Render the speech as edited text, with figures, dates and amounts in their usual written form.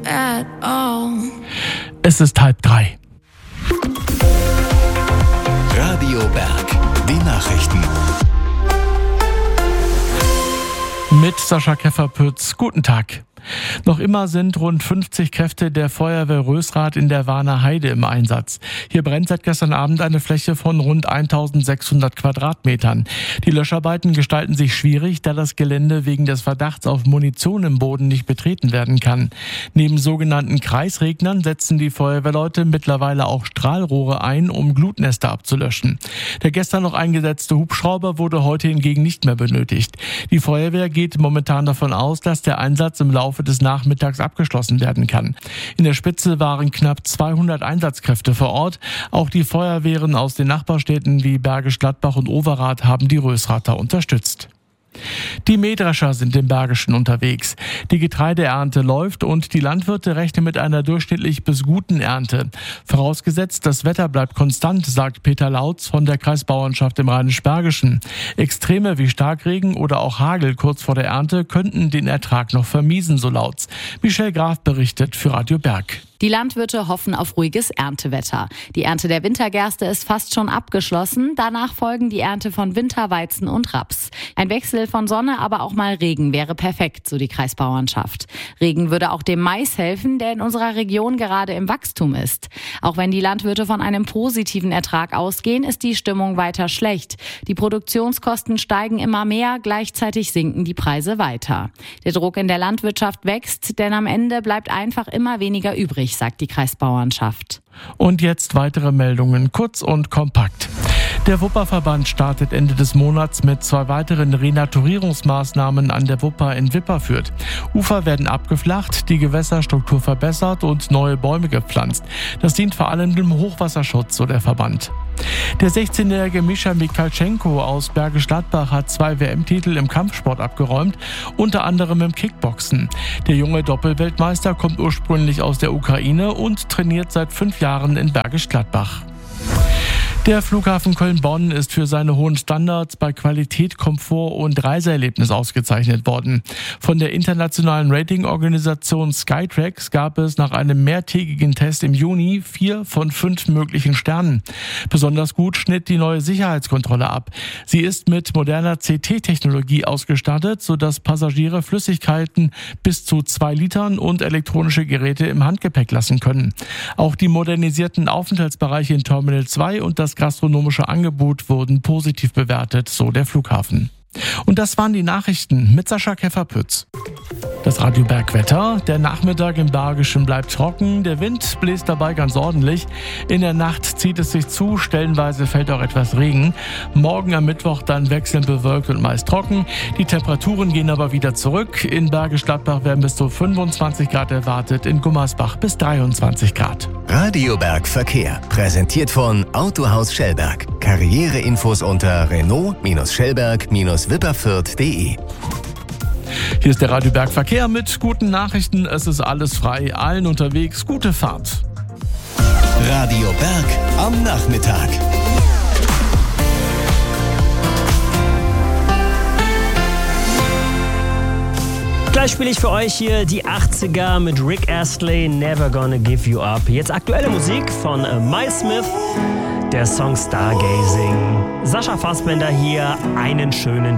at all. Es ist 2:30. Radio Berg, die Nachrichten. Mit Sascha Kefferpütz. Guten Tag. Noch immer sind rund 50 Kräfte der Feuerwehr Rösrath in der Warner Heide im Einsatz. Hier brennt seit gestern Abend eine Fläche von rund 1600 Quadratmetern. Die Löscharbeiten gestalten sich schwierig, da das Gelände wegen des Verdachts auf Munition im Boden nicht betreten werden kann. Neben sogenannten Kreisregnern setzen die Feuerwehrleute mittlerweile auch Strahlrohre ein, um Glutnester abzulöschen. Der gestern noch eingesetzte Hubschrauber wurde heute hingegen nicht mehr benötigt. Die Feuerwehr geht momentan davon aus, dass der Einsatz im Laufe des Nachmittags abgeschlossen werden kann. In der Spitze waren knapp 200 Einsatzkräfte vor Ort. Auch die Feuerwehren aus den Nachbarstädten wie Bergisch Gladbach und Overath haben die Rösrather unterstützt. Die Mähdrescher sind im Bergischen unterwegs. Die Getreideernte läuft und die Landwirte rechnen mit einer durchschnittlich bis guten Ernte. Vorausgesetzt, das Wetter bleibt konstant, sagt Peter Lautz von der Kreisbauernschaft im Rheinisch-Bergischen. Extreme wie Starkregen oder auch Hagel kurz vor der Ernte könnten den Ertrag noch vermiesen, so Lautz. Michelle Graf berichtet für Radio Berg. Die Landwirte hoffen auf ruhiges Erntewetter. Die Ernte der Wintergerste ist fast schon abgeschlossen. Danach folgen die Ernte von Winterweizen und Raps. Ein Wechsel von Sonne, aber auch mal Regen wäre perfekt, so die Kreisbauernschaft. Regen würde auch dem Mais helfen, der in unserer Region gerade im Wachstum ist. Auch wenn die Landwirte von einem positiven Ertrag ausgehen, ist die Stimmung weiter schlecht. Die Produktionskosten steigen immer mehr, gleichzeitig sinken die Preise weiter. Der Druck in der Landwirtschaft wächst, denn am Ende bleibt einfach immer weniger übrig, sagt die Kreisbauernschaft. Und jetzt weitere Meldungen, kurz und kompakt. Der Wupperverband startet Ende des Monats mit 2 weiteren Renaturierungsmaßnahmen an der Wupper in Wipperfürth. Ufer werden abgeflacht, die Gewässerstruktur verbessert und neue Bäume gepflanzt. Das dient vor allem dem Hochwasserschutz, so der Verband. Der 16-jährige Mischa Mikhaltschenko aus Bergisch Gladbach hat 2 WM-Titel im Kampfsport abgeräumt, unter anderem im Kickboxen. Der junge Doppelweltmeister kommt ursprünglich aus der Ukraine und trainiert seit 5 Jahren in Bergisch Gladbach. Der Flughafen Köln-Bonn ist für seine hohen Standards bei Qualität, Komfort und Reiseerlebnis ausgezeichnet worden. Von der internationalen Ratingorganisation Skytrax gab es nach einem mehrtägigen Test im Juni 4 von 5 möglichen Sternen. Besonders gut schnitt die neue Sicherheitskontrolle ab. Sie ist mit moderner CT-Technologie ausgestattet, sodass Passagiere Flüssigkeiten bis zu 2 Litern und elektronische Geräte im Handgepäck lassen können. Auch die modernisierten Aufenthaltsbereiche in Terminal 2 und das gastronomische Angebot wurden positiv bewertet, so der Flughafen. Und das waren die Nachrichten mit Sascha Kefferpütz. Das Radio Bergwetter. Der Nachmittag im Bergischen bleibt trocken. Der Wind bläst dabei ganz ordentlich. In der Nacht zieht es sich zu. Stellenweise fällt auch etwas Regen. Morgen am Mittwoch dann wechselnd bewölkt und meist trocken. Die Temperaturen gehen aber wieder zurück. In Bergisch Gladbach werden bis zu 25 Grad erwartet. In Gummersbach bis 23 Grad. Radio Berg Verkehr. Präsentiert von Autohaus Schellberg. Karriereinfos unter Renault-Schellberg-Wipperfürth.de. Hier ist der Radio Berg Verkehr mit guten Nachrichten. Es ist alles frei, allen unterwegs. Gute Fahrt. Radio Berg am Nachmittag. Gleich spiele ich für euch hier die 80er mit Rick Astley, Never Gonna Give You Up. Jetzt aktuelle Musik von Mike Smith, der Song Stargazing. Sascha Fassbender hier, einen schönen